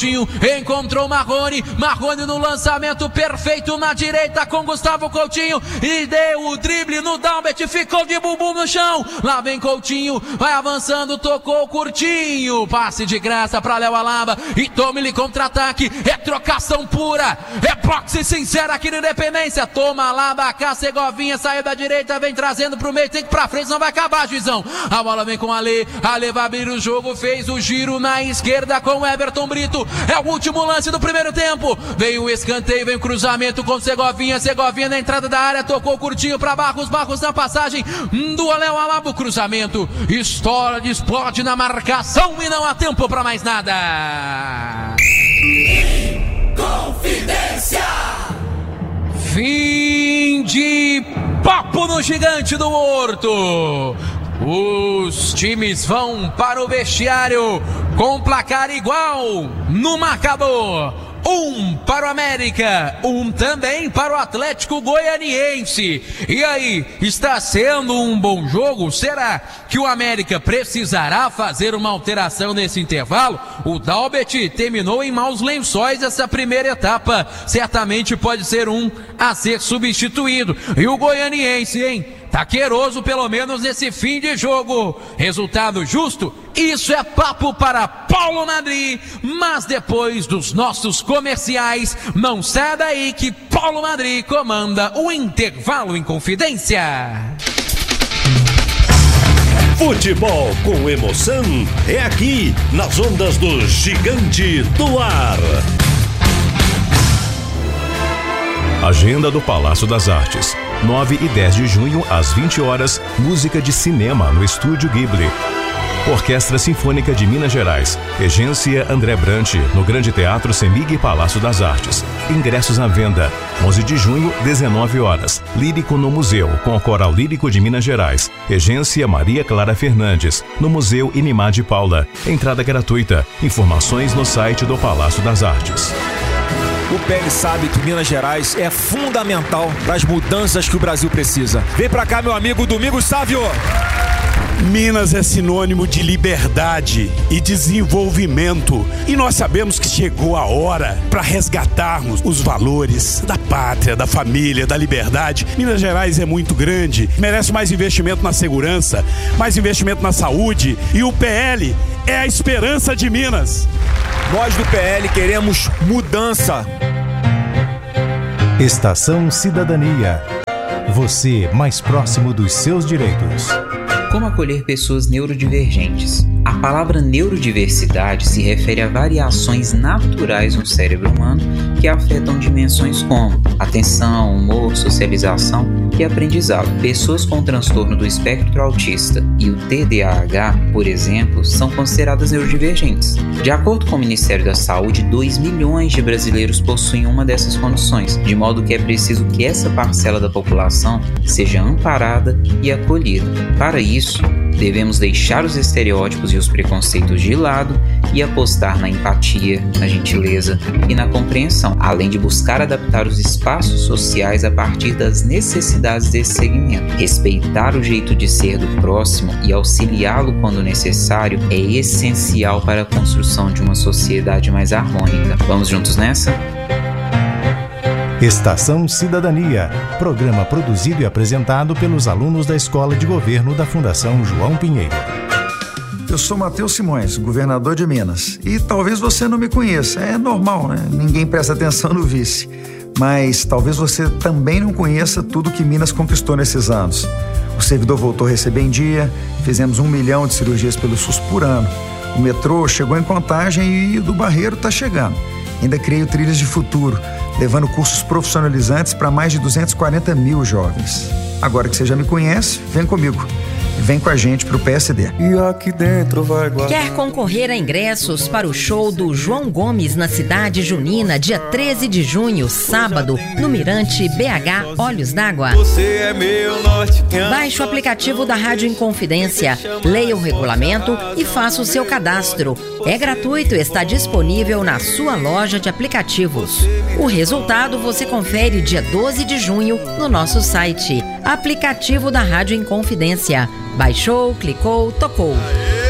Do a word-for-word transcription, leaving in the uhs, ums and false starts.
Encontrou Marrone, Marrone no lançamento perfeito na direita com Gustavo Coutinho e deu o drible no Dalbert, ficou de bumbum no chão. Lá vem Coutinho, vai avançando, tocou curtinho, passe de graça para Léo Alaba e tome-lhe contra-ataque. É trocação pura, é boxe sincera aqui no Independência. Toma Alaba, cá Segovinha saiu da direita, vem trazendo pro meio, tem que ir pra frente, não vai acabar, juizão. A bola vem com Ale, Ale vai abrir o jogo, fez o giro na esquerda com Everton Brito. É o último lance do primeiro tempo. Veio o escanteio, vem o cruzamento com Segovinha. Segovinha na entrada da área, tocou curtinho para Barros. Barros na passagem do Léo Alaba. O cruzamento estoura, explode na marcação e não há tempo para mais nada. Confidência. Fim de papo no Gigante do Horto. Os times vão para o vestiário com placar igual no marcador. Um para o América, um também para o Atlético Goianiense. E aí, está sendo um bom jogo? Será que o América precisará fazer uma alteração nesse intervalo? O Dalbert terminou em maus lençóis essa primeira etapa. Certamente pode ser um a ser substituído. E o Goianiense, hein? Taqueroso pelo menos nesse fim de jogo. Resultado justo? Isso é papo para Paulo Madri. Mas depois dos nossos comerciais, não sai daí que Paulo Madri comanda o intervalo em Confidência. Futebol com emoção é aqui nas ondas do Gigante do Ar. Agenda do Palácio das Artes. nove e dez de junho, às vinte horas, música de cinema no Estúdio Ghibli. Orquestra Sinfônica de Minas Gerais, Regência André Brant, no Grande Teatro Semig Palácio das Artes. Ingressos à venda. onze de junho, dezenove horas. Lírico no Museu, com o Coral Lírico de Minas Gerais. Regência Maria Clara Fernandes, no Museu Inimá de Paula. Entrada gratuita. Informações no site do Palácio das Artes. O P L sabe que Minas Gerais é fundamental para as mudanças que o Brasil precisa. Vem pra cá, meu amigo Domingos Sávio. Minas é sinônimo de liberdade e desenvolvimento. E nós sabemos que chegou a hora para resgatarmos os valores da pátria, da família, da liberdade. Minas Gerais é muito grande, merece mais investimento na segurança, mais investimento na saúde. E o P L é a esperança de Minas. Nós do P L queremos mudança. Estação Cidadania. Você mais próximo dos seus direitos. Como acolher pessoas neurodivergentes? A palavra neurodiversidade se refere a variações naturais no cérebro humano que afetam dimensões como atenção, humor, socialização e aprendizado. Pessoas com transtorno do espectro autista e o T D A H, por exemplo, são consideradas neurodivergentes. De acordo com o Ministério da Saúde, dois milhões de brasileiros possuem uma dessas condições, de modo que é preciso que essa parcela da população seja amparada e acolhida. Para isso, devemos deixar os estereótipos e os preconceitos de lado e apostar na empatia, na gentileza e na compreensão, além de buscar adaptar os espaços sociais a partir das necessidades desse segmento. Respeitar o jeito de ser do próximo e auxiliá-lo quando necessário é essencial para a construção de uma sociedade mais harmônica. Vamos juntos nessa? Estação Cidadania, programa produzido e apresentado pelos alunos da Escola de Governo da Fundação João Pinheiro. Eu sou Matheus Simões, governador de Minas. E talvez você não me conheça, é normal, né? Ninguém presta atenção no vice. Mas talvez você também não conheça tudo que Minas conquistou nesses anos. O servidor voltou a receber em dia, fizemos um milhão de cirurgias pelo SUS por ano. O metrô chegou em Contagem e o do Barreiro está chegando. Ainda criei o Trilhas de Futuro, levando cursos profissionalizantes para mais de duzentos e quarenta mil jovens. Agora que você já me conhece, vem comigo. Vem com a gente pro P S D. E aqui dentro vai guardar. Quer concorrer a ingressos para o show do João Gomes na Cidade Junina, dia treze de junho, sábado, no Mirante B H Olhos d'Água? Você é meu norte. Baixe o aplicativo da Rádio Inconfidência, leia o regulamento e faça o seu cadastro. É gratuito e está disponível na sua loja de aplicativos. O resultado você confere dia doze de junho no nosso site. Aplicativo da Rádio Inconfidência. Baixou, clicou, tocou.